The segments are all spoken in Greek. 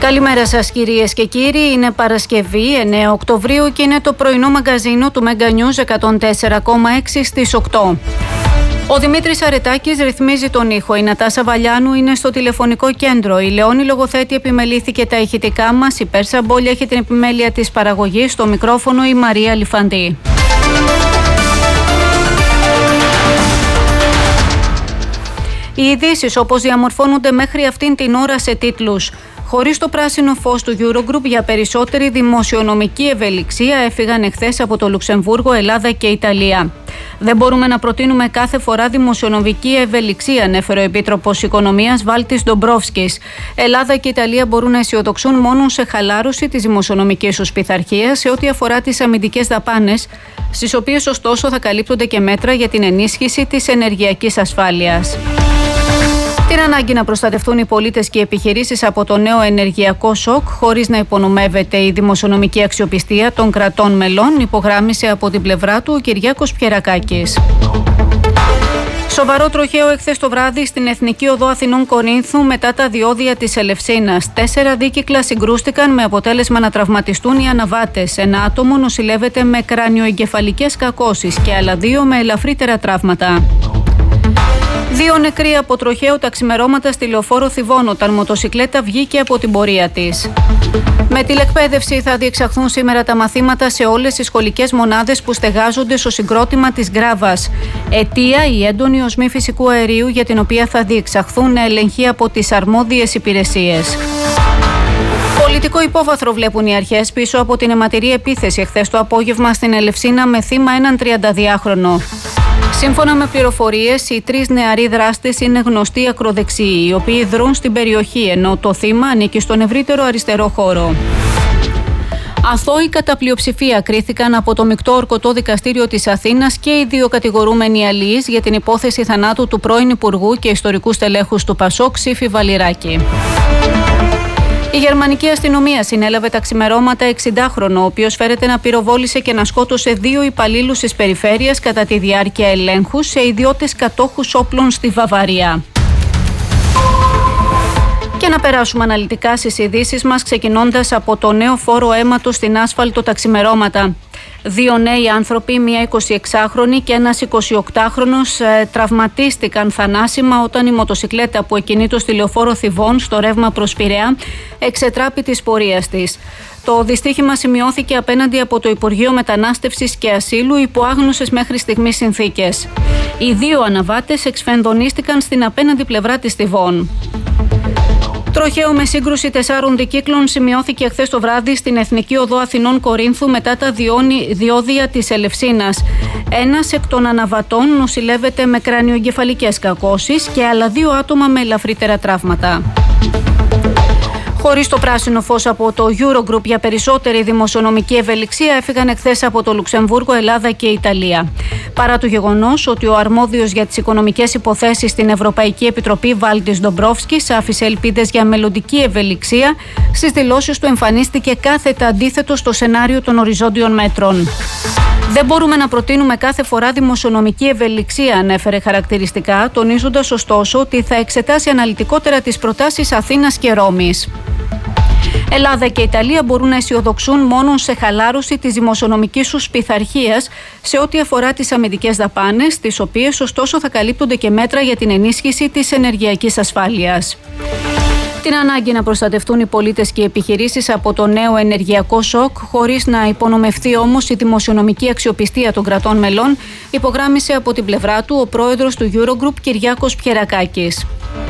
Καλημέρα σας κυρίες και κύριοι, είναι Παρασκευή 9 Οκτωβρίου και είναι το πρωινό μαγκαζίνο του Mega News 104,6 στις 8. Ο Δημήτρης Αρετάκης ρυθμίζει τον ήχο, η Νατάσα Βαλιάνου είναι στο τηλεφωνικό κέντρο, η Λεόνη Λογοθέτη επιμελήθηκε τα ηχητικά μας, η Πέρσα Μπόλια έχει την επιμέλεια της παραγωγής, στο μικρόφωνο η Μαρία Λιφαντή. Οι ειδήσεις όπως διαμορφώνονται μέχρι αυτήν την ώρα σε τίτλους. Χωρίς το πράσινο φως του Eurogroup για περισσότερη δημοσιονομική ευελιξία έφυγαν εχθές από το Λουξεμβούργο, Ελλάδα και Ιταλία. Δεν μπορούμε να προτείνουμε κάθε φορά δημοσιονομική ευελιξία, ανέφερε ο Επίτροπος Οικονομίας Βάλτης Ντομπρόφσκης. Ελλάδα και Ιταλία μπορούν να αισιοδοξούν μόνο σε χαλάρωση της δημοσιονομικής τους πειθαρχίας σε ό,τι αφορά τις αμυντικές δαπάνες, στις οποίες ωστόσο θα καλύπτονται και μέτρα για την ενίσχυση της ενεργειακής ασφάλειας. Την ανάγκη να προστατευτούν οι πολίτες και οι επιχειρήσεις από το νέο ενεργειακό σοκ χωρίς να υπονομεύεται η δημοσιονομική αξιοπιστία των κρατών μελών, υπογράμμισε από την πλευρά του ο Κυριάκος Πιερακάκης. Σοβαρό τροχαίο εχθές το βράδυ στην Εθνική Οδό Αθηνών Κορίνθου μετά τα διόδια της Ελευσίνας. 4 δίκυκλα συγκρούστηκαν με αποτέλεσμα να τραυματιστούν οι αναβάτες. Ένα άτομο νοσηλεύεται με κρανιοεγκεφαλικές κακώσεις και άλλα 2 με ελαφρύτερα τραύματα. 2 νεκροί από τροχαίο τα ξημερώματα στη Λεωφόρο Θηβών όταν μοτοσικλέτα βγήκε από την πορεία της. Με τηλεκπαίδευση θα διεξαχθούν σήμερα τα μαθήματα σε όλες τις σχολικές μονάδες που στεγάζονται στο συγκρότημα της Γκράβας. Αιτία η έντονη οσμή φυσικού αερίου για την οποία θα διεξαχθούν έλεγχοι από τις αρμόδιες υπηρεσίες. Πολιτικό υπόβαθρο βλέπουν οι αρχές πίσω από την αιματηρή επίθεση εχθές το απόγευμα στην Ελευσίνα με θύμα έναν 32χρονο. Σύμφωνα με πληροφορίες, οι 3 νεαροί δράστες είναι γνωστοί ακροδεξιοί, οι οποίοι δρούν στην περιοχή, ενώ το θύμα ανήκει στον ευρύτερο αριστερό χώρο. Αθώοι κατά πλειοψηφία κρίθηκαν από το Μεικτό Ορκωτό Δικαστήριο της Αθήνας και οι 2 κατηγορούμενοι αλληλείς για την υπόθεση θανάτου του πρώην Υπουργού και ιστορικού στελέχους του ΠΑΣΟΚ Ψήφη Βαλιράκη. Η γερμανική αστυνομία συνέλαβε τα ξημερώματα 60χρονο, ο οποίος φέρεται να πυροβόλησε και να σκότωσε 2 υπαλλήλους της περιφέρειας κατά τη διάρκεια ελέγχου σε ιδιώτες κατόχους όπλων στη Βαβαρία. Και να περάσουμε αναλυτικά στις ειδήσεις μας, ξεκινώντας από το νέο φόρο αίματος στην άσφαλτο τα ξημερώματα. 2 νέοι άνθρωποι, μία 26χρονη και ένας 28χρονος, τραυματίστηκαν θανάσιμα όταν η μοτοσικλέτα που εκκινήτω στη Λεωφόρο Θηβών στο ρεύμα προς Πειραιά εξετράπη της πορείας της. Το δυστύχημα σημειώθηκε απέναντι από το Υπουργείο Μετανάστευσης και Ασύλου υπό άγνωσες μέχρι στιγμής συνθήκες. Οι 2 αναβάτες εξφενδονίστηκαν στην απέναντι πλευρά της Θηβών. Τροχαίο με σύγκρουση 4 δικύκλων σημειώθηκε χθες το βράδυ στην Εθνική Οδό Αθηνών Κορίνθου μετά τα διόδια της Ελευσίνας. Ένας εκ των αναβατών νοσηλεύεται με κρανιοεγκεφαλικές κακώσεις και άλλα 2 άτομα με ελαφρύτερα τραύματα. Χωρίς το πράσινο φως από το Eurogroup για περισσότερη δημοσιονομική ευελιξία έφυγαν εχθές από το Λουξεμβούργο, Ελλάδα και Ιταλία. Παρά το γεγονός ότι ο αρμόδιος για τις οικονομικές υποθέσεις στην Ευρωπαϊκή Επιτροπή Βάλτης Ντομπρόφσκης άφησε ελπίδες για μελλοντική ευελιξία, στις δηλώσεις του εμφανίστηκε κάθετα αντίθετο στο σενάριο των οριζόντιων μέτρων. Δεν μπορούμε να προτείνουμε κάθε φορά δημοσιονομική ευελιξία, ανέφερε χαρακτηριστικά, τονίζοντας ωστόσο ότι θα εξετάσει αναλυτικότερα τις προτάσεις Αθήνας και Ρώμης. Ελλάδα και Ιταλία μπορούν να αισιοδοξούν μόνο σε χαλάρωση της δημοσιονομικής τους πειθαρχίας σε ό,τι αφορά τις αμυντικές δαπάνες, τις οποίες ωστόσο θα καλύπτονται και μέτρα για την ενίσχυση της ενεργειακής ασφάλειας. Την ανάγκη να προστατευτούν οι πολίτες και οι επιχειρήσεις από το νέο ενεργειακό σοκ, χωρίς να υπονομευθεί όμως η δημοσιονομική αξιοπιστία των κρατών μελών, υπογράμμισε από την πλευρά του ο πρόεδρος του Eurogroup Κυριάκος Πιερακάκης.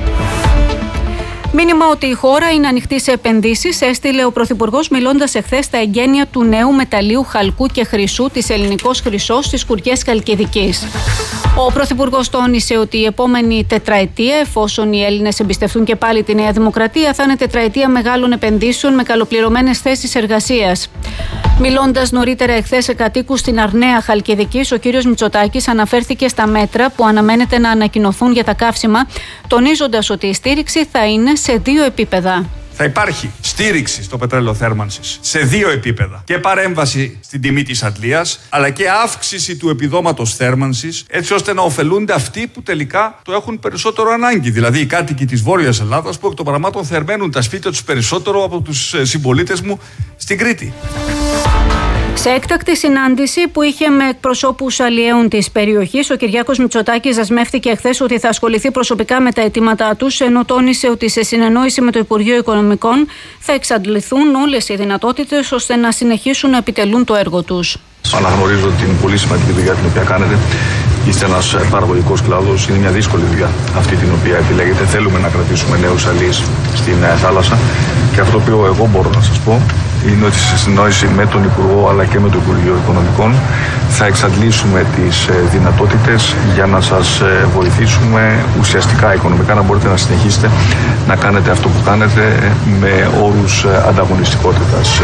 Μήνυμα ότι η χώρα είναι ανοιχτή σε επενδύσεις έστειλε ο Πρωθυπουργός μιλώντας εχθές στα εγγένεια του νέου μεταλλίου χαλκού και χρυσού της Ελληνικός Χρυσός στις Κουριές Χαλκιδικής. Ο Πρωθυπουργός τόνισε ότι η επόμενη τετραετία, εφόσον οι Έλληνες εμπιστευτούν και πάλι τη Νέα Δημοκρατία, θα είναι τετραετία μεγάλων επενδύσεων με καλοπληρωμένες θέσεις εργασίας. Μιλώντας νωρίτερα εχθές σε κατοίκους στην Αρναία Χαλκιδικής, ο κύριος Μητσοτάκης αναφέρθηκε στα μέτρα που αναμένεται να ανακοινωθούν για τα καύσιμα, τονίζοντας ότι η στήριξη θα είναι σε 2 επίπεδα. Θα υπάρχει στήριξη στο πετρέλαιο θέρμανσης σε 2 επίπεδα. Και παρέμβαση στην τιμή της αντλίας, αλλά και αύξηση του επιδόματος θέρμανσης, έτσι ώστε να ωφελούνται αυτοί που τελικά το έχουν περισσότερο ανάγκη. Δηλαδή οι κάτοικοι της Βόρειας Ελλάδας που εκ των πραγμάτων θερμαίνουν τα σπίτια τους περισσότερο από τους συμπολίτες μου στην Κρήτη. Σε έκτακτη συνάντηση που είχε με εκπροσώπους αλλιέων της περιοχής, ο Κυριάκος Μητσοτάκης δεσμεύτηκε χθες ότι θα ασχοληθεί προσωπικά με τα αιτήματά τους, ενώ τόνισε ότι σε συνεννόηση με το Υπουργείο Οικονομικών θα εξαντληθούν όλες οι δυνατότητες ώστε να συνεχίσουν να επιτελούν το έργο τους. Αναγνωρίζω την πολύ σημαντική δουλειά την οποία κάνετε. Είστε ένας παραγωγικός κλάδος. Είναι μια δύσκολη δουλειά αυτή την οποία επιλέγετε. Θέλουμε να κρατήσουμε νέους αλλιείς στην θάλασσα. Και αυτό το οποίο εγώ μπορώ να σας πω είναι ότι σε συνεννόηση με τον Υπουργό αλλά και με το Υπουργείο Οικονομικών θα εξαντλήσουμε τις δυνατότητες για να σας βοηθήσουμε ουσιαστικά οικονομικά να μπορείτε να συνεχίσετε να κάνετε αυτό που κάνετε με όρους ανταγωνιστικότητας.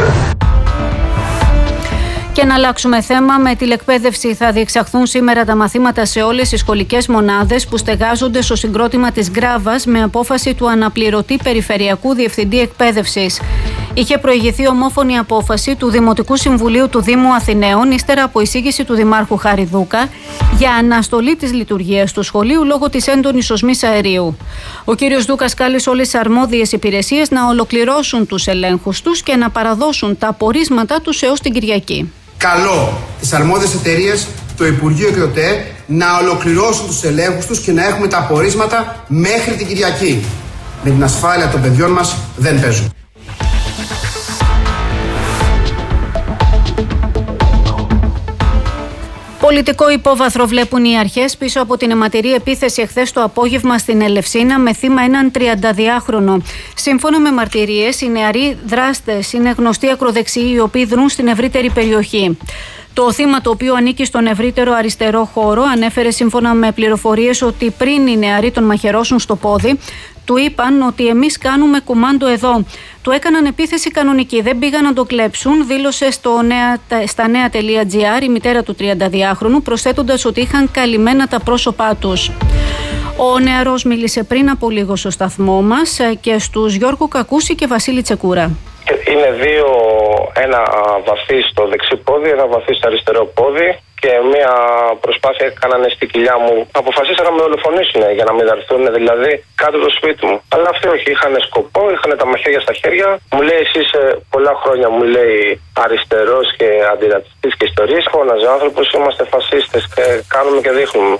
Και να αλλάξουμε θέμα, με τηλεκπαίδευση θα διεξαχθούν σήμερα τα μαθήματα σε όλες τις σχολικές μονάδες που στεγάζονται στο συγκρότημα της Γκράβας με απόφαση του αναπληρωτή Περιφερειακού Διευθυντή Εκπαίδευσης. Είχε προηγηθεί ομόφωνη απόφαση του Δημοτικού Συμβουλίου του Δήμου Αθηναίων ύστερα από εισήγηση του Δημάρχου Χαριδούκα για αναστολή της λειτουργίας του σχολείου λόγω της έντονης οσμής αερίου. Ο κ. Δούκας κάλεσε όλες τις αρμόδιες υπηρεσίες να ολοκληρώσουν τους ελέγχους τους και να παραδώσουν τα απορίσματά τους έως την Κυριακή. Καλώ τις αρμόδιες εταιρείες, το Υπουργείο και το ΤΕ να ολοκληρώσουν τους ελέγχους τους και να έχουμε τα απορίσματα μέχρι την Κυριακή. Με την ασφάλεια των παιδιών μας δεν παίζουν. Πολιτικό υπόβαθρο βλέπουν οι αρχές πίσω από την αιματηρή επίθεση εχθές το απόγευμα στην Ελευσίνα με θύμα έναν 32χρονο. Σύμφωνα με μαρτυρίες, οι νεαροί δράστες είναι γνωστοί ακροδεξιοί οι οποίοι δρούν στην ευρύτερη περιοχή. Το θύμα, το οποίο ανήκει στον ευρύτερο αριστερό χώρο, ανέφερε σύμφωνα με πληροφορίες ότι πριν οι νεαροί τον μαχαιρώσουν στο πόδι, του είπαν ότι εμείς κάνουμε κουμάντο εδώ. Του έκαναν επίθεση κανονική, δεν πήγαν να το κλέψουν, δήλωσε στα νέα.gr η μητέρα του 32χρονου, προσθέτοντας ότι είχαν καλυμμένα τα πρόσωπά τους. Ο νεαρός μίλησε πριν από λίγο στο σταθμό μας και στους Γιώργο Κακούση και Βασίλη Τσεκούρα. Είναι ένα βαθύ στο δεξί πόδι, ένα βαθύ στο αριστερό πόδι και μια προσπάθεια έκαναν στη κοιλιά μου. Αποφασίσαν να με δολοφονήσουν για να μην έρθουν, δηλαδή κάτω από το σπίτι μου. Αλλά αυτοί όχι, είχαν σκοπό, είχαν τα μαχαίρια στα χέρια. Μου λέει, εσύ πολλά χρόνια μου λέει αριστερός και αντιρατσιστής και ιστορίες. Φώναζε άνθρωπος, είμαστε φασίστες και κάνουμε και δείχνουμε.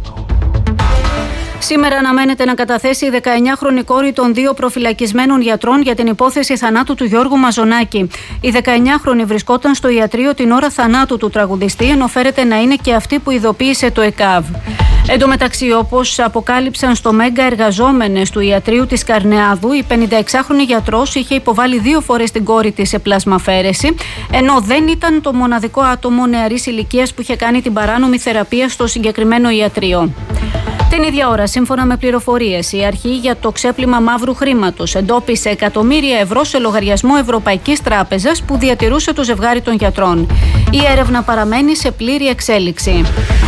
Σήμερα αναμένεται να καταθέσει η 19χρονη κόρη των 2 προφυλακισμένων γιατρών για την υπόθεση θανάτου του Γιώργου Μαζονάκη. Η 19χρονη βρισκόταν στο ιατρείο την ώρα θανάτου του τραγουδιστή, ενώ φέρεται να είναι και αυτή που ειδοποίησε το ΕΚΑΒ. Εν τω μεταξύ, όπως αποκάλυψαν στο Μέγκα εργαζόμενες του ιατρείου της Καρνεάδου, η 56χρονη γιατρός είχε υποβάλει 2 φορές την κόρη της σε πλασμαφαίρεση, ενώ δεν ήταν το μοναδικό άτομο νεαρής ηλικίας που είχε κάνει την παράνομη θεραπεία στο συγκεκριμένο ιατρείο. Την ίδια ώρα, σύμφωνα με πληροφορίες, η αρχή για το ξέπλυμα μαύρου χρήματος εντόπισε εκατομμύρια ευρώ σε λογαριασμό Ευρωπαϊκής Τράπεζας που διατηρούσε το ζευγάρι των γιατρών. Η έρευνα παραμένει σε πλήρη εξέλιξη.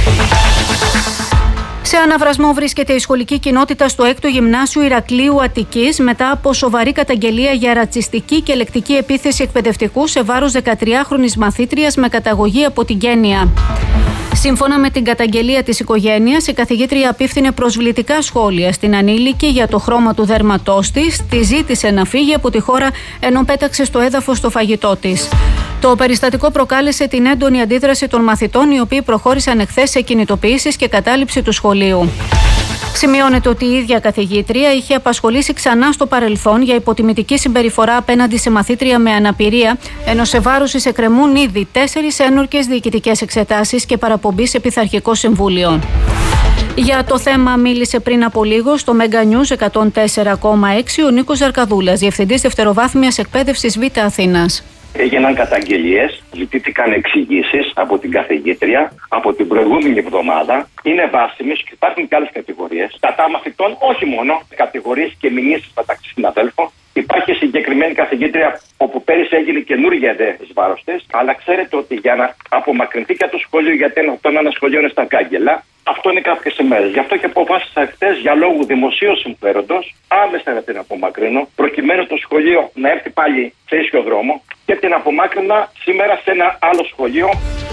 Σε αναβρασμό βρίσκεται η σχολική κοινότητα στο 6ο Γυμνάσιο Ηρακλείου Αττικής μετά από σοβαρή καταγγελία για ρατσιστική και λεκτική επίθεση εκπαιδευτικού σε βάρος 13χρονης μαθήτριας με καταγωγή από την Κένια. Σύμφωνα με την καταγγελία της οικογένειας, η καθηγήτρια απίφθινε προσβλητικά σχόλια στην ανήλικη για το χρώμα του δέρματός της, τη ζήτησε να φύγει από τη χώρα ενώ πέταξε στο έδαφος το φαγητό της. Το περιστατικό προκάλεσε την έντονη αντίδραση των μαθητών, οι οποίοι προχώρησαν εχθές σε κινητοποιήσεις και κατάληψη του σχολείου. Σημειώνεται ότι η ίδια καθηγήτρια είχε απασχολήσει ξανά στο παρελθόν για υποτιμητική συμπεριφορά απέναντι σε μαθήτρια με αναπηρία, ενώ σε βάρος της εκκρεμούν ήδη 4 ένορκες διοικητικές εξετάσεις και παραπομπή σε πειθαρχικό συμβούλιο. Για το θέμα μίλησε πριν από λίγο στο Mega News 104,6 ο Νίκος Ζαρκαδούλας, Διευθυντής Δευτεροβάθμιας Εκπαίδευσης Β' Αθήνας. Έγιναν καταγγελίες, ζητήθηκαν εξηγήσεις από την καθηγήτρια από την προηγούμενη εβδομάδα. Είναι βάσιμες και υπάρχουν και άλλες κατηγορίες. Κατά μαθητών, όχι μόνο κατηγορίες και μηνύσεις μεταξύ συναδέλφων. Υπάρχει συγκεκριμένη καθηγήτρια όπου πέρυσι έγινε καινούργια εις βάρος της. Αλλά ξέρετε ότι για να απομακρυνθεί και από το σχολείο, γιατί αυτό ένα σχολείο είναι στα κάγκελα, Αυτό είναι κάποιες ημέρες. Γι' αυτό και αποφάσισα χτες για λόγου δημοσίου συμφέροντος άμεσα να την απομακρύνω, προκειμένου το σχολείο να έρθει πάλι σε ίσιο δρόμο και την απομάκρυνα σήμερα σε ένα άλλο σχολείο.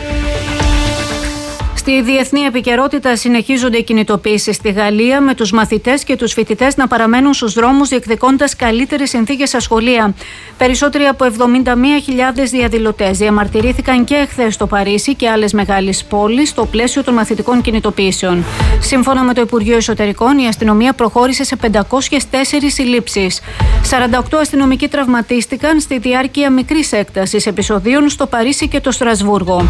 Στη διεθνή επικαιρότητα συνεχίζονται οι κινητοποίησεις στη Γαλλία, με τους μαθητές και τους φοιτητές να παραμένουν στους δρόμους διεκδικώντας καλύτερες συνθήκες στα σχολεία. Περισσότεροι από 71.000 διαδηλωτές διαμαρτυρήθηκαν και εχθές στο Παρίσι και άλλες μεγάλες πόλεις στο πλαίσιο των μαθητικών κινητοποιήσεων. Σύμφωνα με το Υπουργείο Εσωτερικών, η αστυνομία προχώρησε σε 504 συλλήψεις. 48 αστυνομικοί τραυματίστηκαν στη διάρκεια μικρής έκτασης επεισοδίων στο Παρίσι και το Στρασβούργο.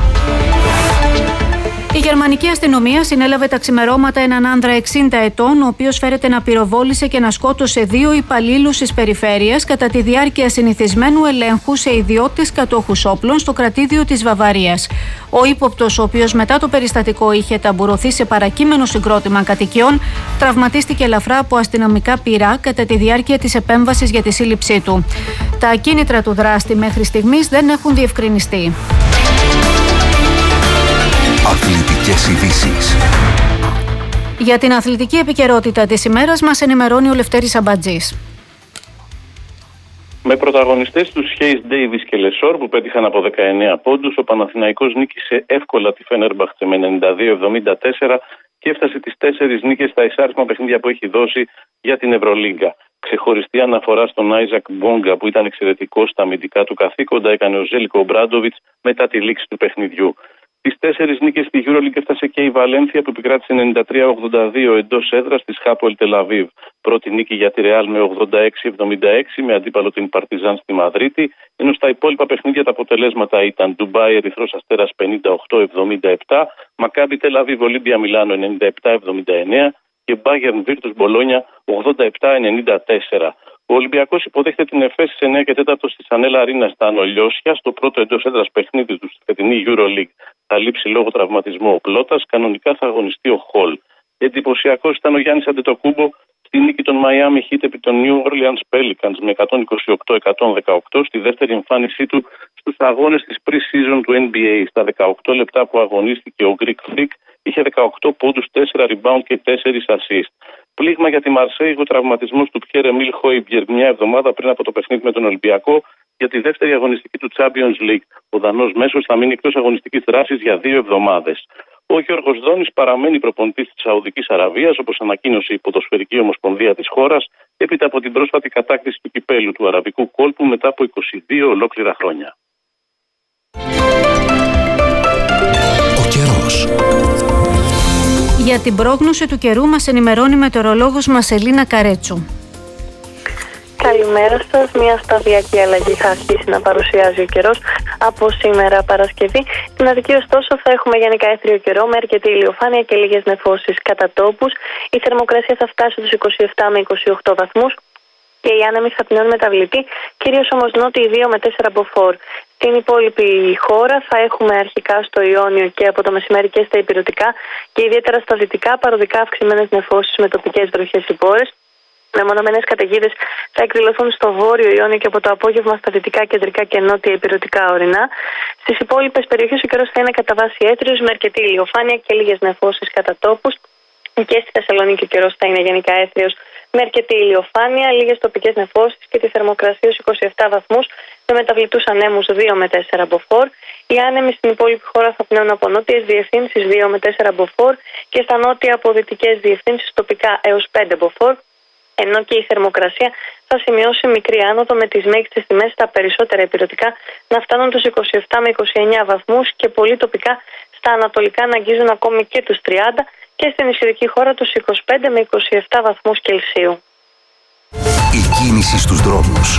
Η γερμανική αστυνομία συνέλαβε τα ξημερώματα έναν άνδρα 60 ετών, ο οποίος φέρεται να πυροβόλησε και να σκότωσε 2 υπαλλήλους της περιφέρειας κατά τη διάρκεια συνηθισμένου ελέγχου σε ιδιώτες κατόχους όπλων στο κρατήδιο της Βαβαρίας. Ο ύποπτος, ο οποίος μετά το περιστατικό είχε ταμπουρωθεί σε παρακείμενο συγκρότημα κατοικιών, τραυματίστηκε ελαφρά από αστυνομικά πυρά κατά τη διάρκεια της επέμβασης για τη σύλληψή του. Τα κίνητρα του δράστη μέχρι στιγμής δεν έχουν διευκρινιστεί. Αθλητικές ειδήσεις. Για την αθλητική επικαιρότητα της ημέρας μας ενημερώνει ο Λευτέρης Αμπατζής. Με πρωταγωνιστές τους Χέις Ντέιβις και Λεσόρ που πέτυχαν από 19 πόντους, ο Παναθηναϊκός νίκησε εύκολα τη Φενέρμπαχτσε με 92-74 και έφτασε τις 4 νίκες στα εισάριθμα παιχνίδια που έχει δώσει για την Ευρωλίγκα. Ξεχωριστή αναφορά στον Άιζακ Μπόγκα που ήταν εξαιρετικός στα αμυντικά του καθήκοντα έκανε ο Ζέλικο Ομπράντοβιτς μετά τη λήξη του παιχνιδιού. Τις 4 νίκες στη EuroLeague έφτασε και η Βαλένθια που επικράτησε 93-82 εντός έδρας της Χάπολ Τελαβίβ. Πρώτη νίκη για τη Ρεάλ με 86-76 με αντίπαλο την Παρτιζάν στη Μαδρίτη, ενώ στα υπόλοιπα παιχνίδια τα αποτελέσματα ήταν Ντουμπάι Ερυθρός Αστέρας 58-77, Μακάμπι Τελαβίβ Ολύμπια Μιλάνο 97-79 και Μπάγερν Βίρτους Μπολόνια 87-94. Ο Ολυμπιακός υποδέχεται την ΕΦΕΣ σε 9 και 4 στη Σανέλα Αρίνα στα Ανολιώσια, στο πρώτο εντός έδρας παιχνίδι του στη φετινή EuroLeague. Θα λείψει λόγω τραυματισμού ο Πλώτας, κανονικά θα αγωνιστεί ο Χολ. Εντυπωσιακός ήταν ο Γιάννης Αντετοκούμπο στη νίκη των Miami Heat επί των New Orleans Pelicans με 128-118 στη δεύτερη εμφάνισή του στους αγώνες της pre-season του NBA. Στα 18 λεπτά που αγωνίστηκε ο Greek Freak είχε 18 πόντους, 4 rebound και 4 assist. Πλήγμα για τη Μαρσέη ο τραυματισμός του Πιέρ Εμίλ Χόιμπιερ μια εβδομάδα πριν από το παιχνίδι με τον Ολυμπιακό για τη δεύτερη αγωνιστική του Champions League. Ο Δανός μέσος θα μείνει εκτός αγωνιστικής δράσης για 2 εβδομάδες. Ο Γιώργος Δόνης παραμένει προπονητής της Σαουδικής Αραβίας, όπως ανακοίνωσε η Ποδοσφαιρική Ομοσπονδία της χώρας, έπειτα από την πρόσφατη κατάκτηση του κυπέλου του Αραβικού κόλπου μετά από 22 ολόκληρα χρόνια. Ο καιρός. Για την πρόγνωση του καιρού μας ενημερώνει η μετεωρολόγος μας Ελίνα Καρέτσου. Καλημέρα σας. Μια σταδιακή αλλαγή θα αρχίσει να παρουσιάζει ο καιρός από σήμερα Παρασκευή. Στην Αττική, ωστόσο, θα έχουμε γενικά έθριο καιρό με αρκετή ηλιοφάνεια και λίγες νεφώσεις κατά τόπους. Η θερμοκρασία θα φτάσει στους 27 με 28 βαθμούς και οι άνεμοι θα πνέουν μεταβλητή, κυρίως όμως νότιοι 2 με 4 μποφόρ. Στην υπόλοιπη χώρα θα έχουμε αρχικά στο Ιόνιο και από το μεσημέρι και στα ηπειρωτικά και ιδιαίτερα στα δυτικά παροδικά αυξημένες νεφώσεις με τοπικές βροχές υπόρες. Μεμονωμένες καταιγίδες θα εκδηλωθούν στο βόρειο Ιόνιο και από το απόγευμα στα δυτικά, κεντρικά και νότια ηπειρωτικά ορεινά. Στις υπόλοιπες περιοχές ο καιρός θα είναι κατά βάση έθριος με αρκετή ηλιοφάνεια και λίγες νεφώσεις κατά τόπους. Και στη Θεσσαλονίκη ο καιρός θα είναι γενικά έθριος με αρκετή ηλιοφάνεια, λίγες τοπικές νεφώσεις και τη θερμοκρασία στους 27 βαθμούς με μεταβλητούς ανέμους 2 με 4 μποφόρ. Οι άνεμοι στην υπόλοιπη χώρα θα πνέουν από νότιες διευθύνσεις 2 με 4 μποφόρ και στα νότια από δυτικές διευθύνσεις τοπικά έως 5 μποφόρ. Ενώ και η θερμοκρασία θα σημειώσει μικρή άνοδο με τις μέγιστες τιμές στα περισσότερα ηπειρωτικά να φτάνουν τους 27 με 29 βαθμούς και πολύ τοπικά στα ανατολικά να αγγίζουν ακόμη και τους 30 και στην νησιδική χώρα τους 25 με 27 βαθμούς Κελσίου. Η κίνηση στους δρόμους.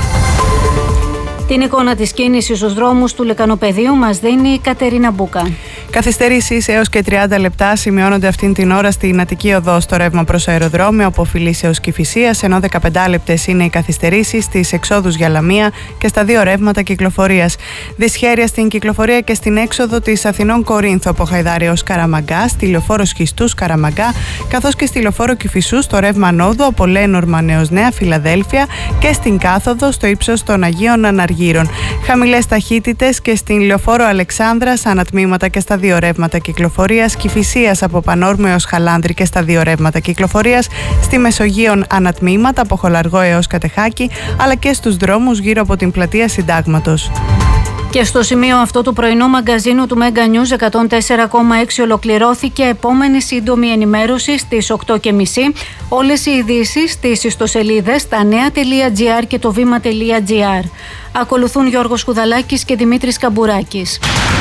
Την εικόνα της κίνησης στους δρόμους του Λεκανοπεδίου μας δίνει η Κατερίνα Μπούκα. Καθυστερήσεις έως και 30 λεπτά σημειώνονται αυτήν την ώρα στην Αττική Οδό στο ρεύμα προς αεροδρόμιο από Φιλής έως Κηφισίας, ενώ 15 λεπτές είναι οι καθυστερήσεις στις εξόδους για Λαμία και στα δύο ρεύματα κυκλοφορίας. Δυσχέρεια στην κυκλοφορία και στην έξοδο της Αθηνών Κορίνθου από Χαϊδάρη ως Καραμαγκά, στη λεωφόρο Σχιστούς Καραμαγκά, καθώς και στη λεωφόρο Κηφισού στο ρεύμα Νόδου από Λένορμα έως Νέα Φιλαδέλφια και στην κάθοδο στο ύψος των Αγίων Αναργύρων. Χαμηλές ταχύτητες και στην λεωφόρο Αλεξάνδρας, ανατμήματα και στα στα 2 ρεύματα κυκλοφορίας, Κηφισίας από Πανόρμιο έως Χαλάνδρη και στα 2 ρεύματα κυκλοφορίας, στη Μεσογείων ανατμήματα από Χολαργό έως Κατεχάκη, αλλά και στους δρόμους γύρω από την πλατεία Συντάγματος. Και στο σημείο αυτό του πρωινού μαγκαζίνου του Mega News 104,6 ολοκληρώθηκε επόμενη σύντομη ενημέρωση στις 8.30. Όλες οι ειδήσεις στις ιστοσελίδες stanea.gr και το vima.gr. Ακολουθούν Γιώργος Κουδαλάκης και Δημήτρης Καμπουράκης.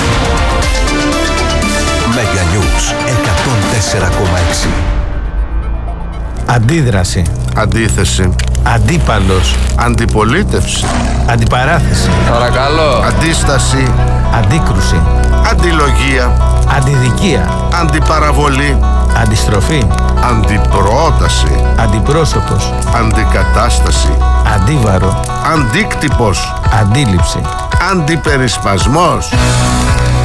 Mega News 104,6. Αντίδραση. Αντίθεση. Αντίπαλος. Αντιπολίτευση. Αντιπαράθεση. Παρακαλώ. Αντίσταση. Αντίκρουση. Αντιλογία. Αντιδικία. Αντιπαραβολή. Αντιστροφή. Αντιπρόταση. Αντιπρόσωπος. Αντικατάσταση. Αντίβαρο. Αντίκτυπος. Αντίληψη. Αντιπερισπασμός.